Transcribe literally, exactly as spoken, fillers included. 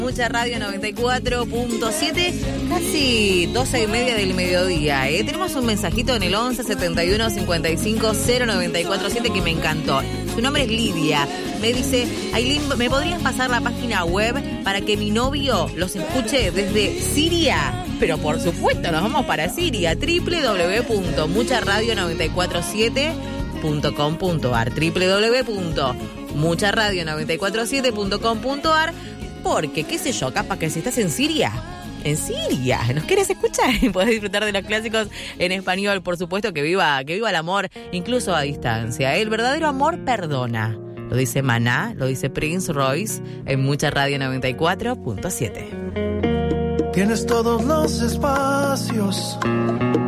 Mucha Radio noventa y cuatro punto siete, casi doce y media del mediodía. ¿eh? Tenemos un mensajito en el once setenta y uno cincuenta y cinco cero noventa y cuatro siete que me encantó. Su nombre es Lidia. Me dice, Ailín, ¿me podrías pasar la página web para que mi novio los escuche desde Siria? Pero por supuesto, nos vamos para Siria. doble u doble u doble u punto mucha radio noventa y cuatro siete punto com punto a r. doble u doble u doble u punto mucha radio noventa y cuatro siete punto com punto a r. Porque, qué sé yo, capaz que si estás en Siria, en Siria, ¿nos quieres escuchar? Podés disfrutar de los clásicos en español, por supuesto, que viva, que viva el amor, incluso a distancia. El verdadero amor perdona. Lo dice Maná, lo dice Prince Royce, en Mucha Radio noventa y cuatro punto siete. Tienes todos los espacios